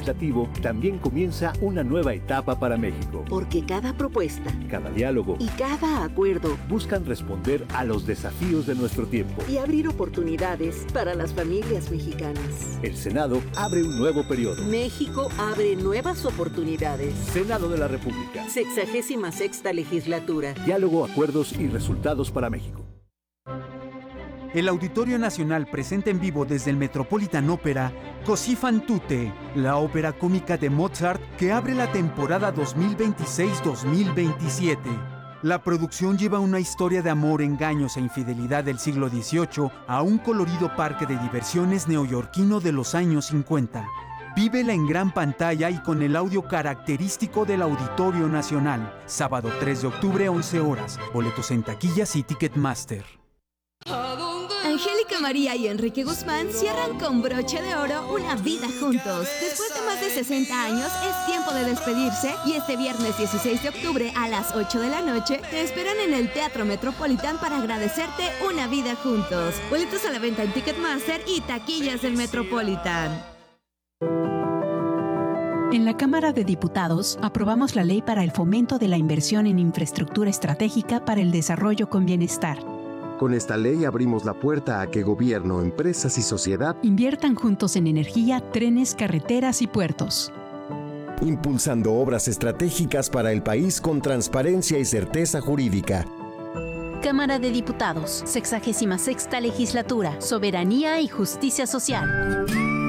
legislativo, también comienza una nueva etapa para México. Porque cada propuesta, cada diálogo y cada acuerdo buscan responder a los desafíos de nuestro tiempo y abrir oportunidades para las familias mexicanas. El Senado abre un nuevo periodo. México abre nuevas oportunidades. Senado de la República. 66ª legislatura. Diálogo, acuerdos y resultados para México. El Auditorio Nacional presenta en vivo desde el Metropolitan Opera Così fan tutte, la ópera cómica de Mozart que abre la temporada 2026-2027. La producción lleva una historia de amor, engaños e infidelidad del siglo XVIII a un colorido parque de diversiones neoyorquino de los años 50. Vívela en gran pantalla y con el audio característico del Auditorio Nacional. Sábado 3 de octubre, 11 horas. Boletos en taquillas y Ticketmaster. Angélica María y Enrique Guzmán cierran con broche de oro una vida juntos. Después de más de 60 años, es tiempo de despedirse y este viernes 16 de octubre a las 8 de la noche te esperan en el Teatro Metropolitan para agradecerte una vida juntos. Boletos a la venta en Ticketmaster y taquillas del Metropolitan. En la Cámara de Diputados aprobamos la ley para el fomento de la inversión en infraestructura estratégica para el desarrollo con bienestar. Con esta ley abrimos la puerta a que gobierno, empresas y sociedad inviertan juntos en energía, trenes, carreteras y puertos. Impulsando obras estratégicas para el país con transparencia y certeza jurídica. Cámara de Diputados, 66ª Legislatura, Soberanía y Justicia Social.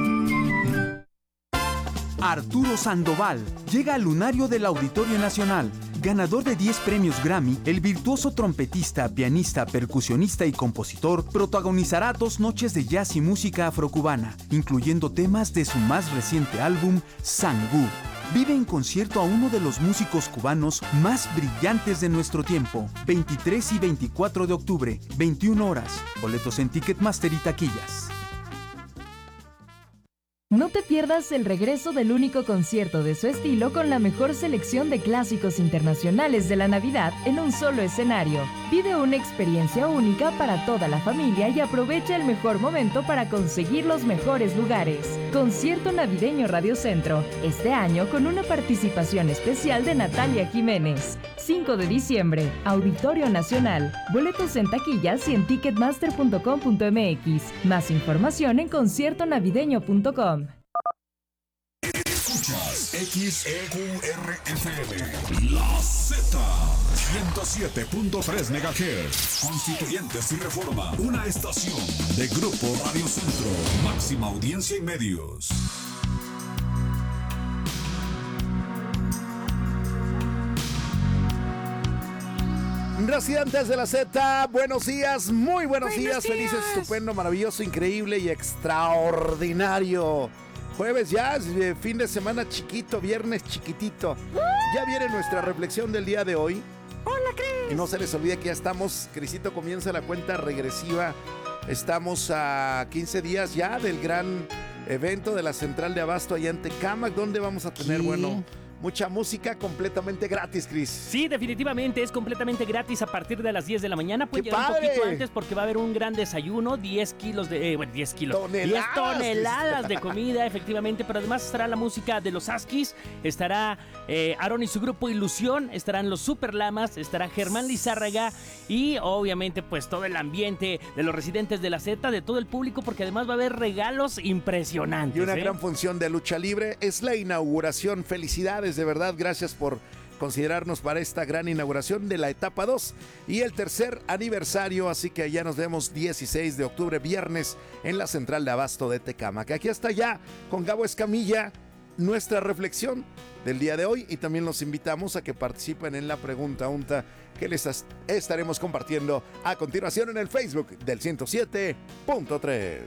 Arturo Sandoval llega al lunario del Auditorio Nacional. Ganador de 10 premios Grammy, el virtuoso trompetista, pianista, percusionista y compositor protagonizará 2 noches de jazz y música afrocubana, incluyendo temas de su más reciente álbum, Sangú. Vive en concierto a uno de los músicos cubanos más brillantes de nuestro tiempo. 23 y 24 de octubre, 21 horas. Boletos en Ticketmaster y taquillas. No te pierdas el regreso del único concierto de su estilo con la mejor selección de clásicos internacionales de la Navidad en un solo escenario. Vive una experiencia única para toda la familia y aprovecha el mejor momento para conseguir los mejores lugares. Concierto Navideño Radio Centro, este año con una participación especial de Natalia Jiménez. 5 de diciembre, Auditorio Nacional. Boletos en taquillas y en ticketmaster.com.mx. Más información en conciertonavideño.com. Escuchas XEQRFM, La Z, 107.3 MHz, Constituyentes y Reforma, una estación de Grupo Radio Centro, máxima audiencia y medios. Residentes de la Z, buenos días, muy buenos días, feliz, estupendo, maravilloso, increíble y extraordinario. Jueves ya, fin de semana chiquito, viernes chiquitito. Ya viene nuestra reflexión del día de hoy. Hola, Cris. Y no se les olvide que ya estamos, Crisito comienza la cuenta regresiva. Estamos a 15 días ya del gran evento de la Central de Abasto allá en Tecámac, donde vamos a tener, bueno, mucha música completamente gratis, Cris. Sí, definitivamente es completamente gratis a partir de las 10 de la mañana. Pueden llegar un poquito antes porque va a haber un gran desayuno, 10 kilos de... 10 toneladas de comida, efectivamente. Pero además estará la música de los Askis, estará Aaron y su grupo Ilusión, estarán los Super Lamas, estará Germán Lizárraga y obviamente pues todo el ambiente de los residentes de la Z, de todo el público, porque además va a haber regalos impresionantes. Y una gran función de lucha libre. Es la inauguración. Felicidades. De verdad, gracias por considerarnos para esta gran inauguración de la etapa 2 y el tercer aniversario, así que ya nos vemos 16 de octubre, viernes, en la Central de Abasto de Tecámac. Aquí está ya con Gabo Escamilla nuestra reflexión del día de hoy y también los invitamos a que participen en la pregunta UNTA que les estaremos compartiendo a continuación en el Facebook del 107.3.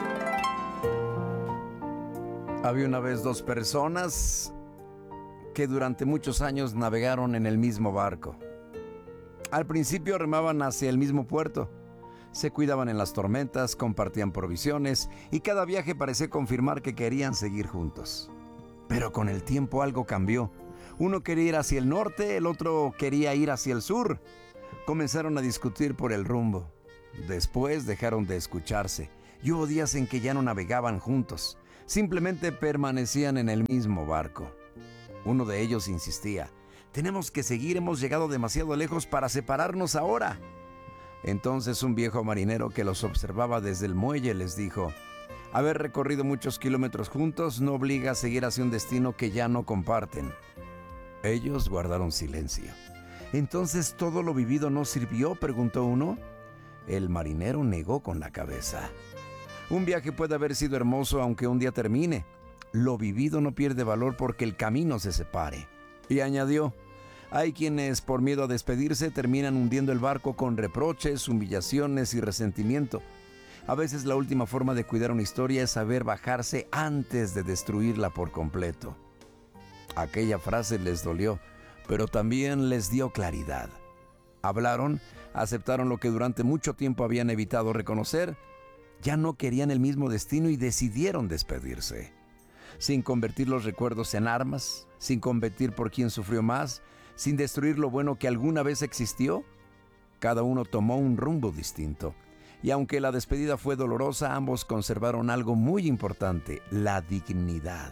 Había una vez 2 personas que durante muchos años navegaron en el mismo barco. Al principio remaban hacia el mismo puerto, se cuidaban en las tormentas, compartían provisiones y cada viaje parecía confirmar que querían seguir juntos. Pero con el tiempo algo cambió. Uno quería ir hacia el norte, el otro quería ir hacia el sur. Comenzaron a discutir por el rumbo. Después dejaron de escucharse y hubo días en que ya no navegaban juntos. Simplemente permanecían en el mismo barco. Uno de ellos insistía: tenemos que seguir, hemos llegado demasiado lejos para separarnos ahora. Entonces un viejo marinero que los observaba desde el muelle les dijo: haber recorrido muchos kilómetros juntos no obliga a seguir hacia un destino que ya no comparten. Ellos guardaron silencio. ¿Entonces todo lo vivido no sirvió?, preguntó uno. El marinero negó con la cabeza. Un viaje puede haber sido hermoso aunque un día termine. Lo vivido no pierde valor porque el camino se separe. Y añadió: hay quienes por miedo a despedirse terminan hundiendo el barco con reproches, humillaciones y resentimiento. A veces la última forma de cuidar una historia es saber bajarse antes de destruirla por completo. Aquella frase les dolió, pero también les dio claridad. Hablaron, aceptaron lo que durante mucho tiempo habían evitado reconocer. Ya no querían el mismo destino y decidieron despedirse. Sin convertir los recuerdos en armas, sin competir por quién sufrió más, sin destruir lo bueno que alguna vez existió, cada uno tomó un rumbo distinto. Y aunque la despedida fue dolorosa, ambos conservaron algo muy importante: la dignidad.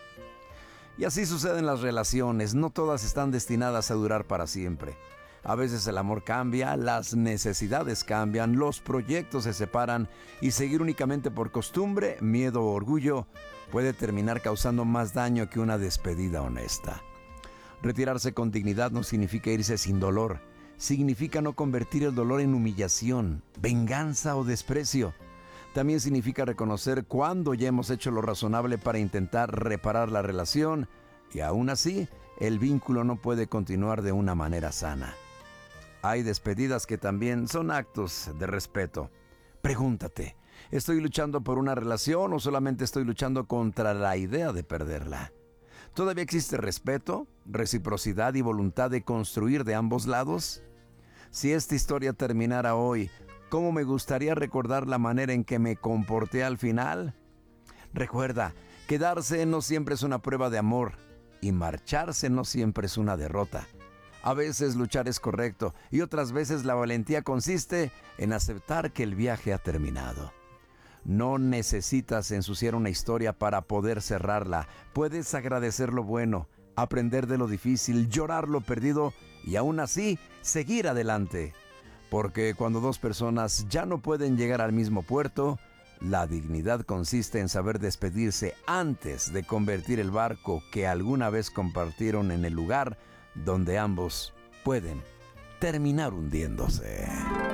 Y así suceden las relaciones, no todas están destinadas a durar para siempre. A veces el amor cambia, las necesidades cambian, los proyectos se separan y seguir únicamente por costumbre, miedo o orgullo puede terminar causando más daño que una despedida honesta. Retirarse con dignidad no significa irse sin dolor. Significa no convertir el dolor en humillación, venganza o desprecio. También significa reconocer cuando ya hemos hecho lo razonable para intentar reparar la relación y aún así el vínculo no puede continuar de una manera sana. Hay despedidas que también son actos de respeto. Pregúntate: ¿estoy luchando por una relación o solamente estoy luchando contra la idea de perderla? ¿Todavía existe respeto, reciprocidad y voluntad de construir de ambos lados? Si esta historia terminara hoy, ¿cómo me gustaría recordar la manera en que me comporté al final? Recuerda, quedarse no siempre es una prueba de amor y marcharse no siempre es una derrota. A veces luchar es correcto y otras veces la valentía consiste en aceptar que el viaje ha terminado. No necesitas ensuciar una historia para poder cerrarla. Puedes agradecer lo bueno, aprender de lo difícil, llorar lo perdido y aún así seguir adelante. Porque cuando dos personas ya no pueden llegar al mismo puerto, la dignidad consiste en saber despedirse antes de convertir el barco que alguna vez compartieron en el lugar donde ambos pueden terminar hundiéndose.